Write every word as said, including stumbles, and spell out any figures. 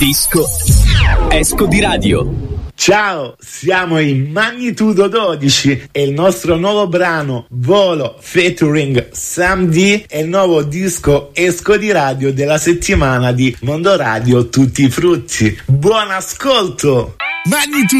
Disco Esco di Radio. Ciao, siamo in Magnitudo dodici e il nostro nuovo brano Volo featuring Sam D è il nuovo disco esco di radio della settimana di Mondo Radio Tutti i Frutti. Buon ascolto! Magnitudo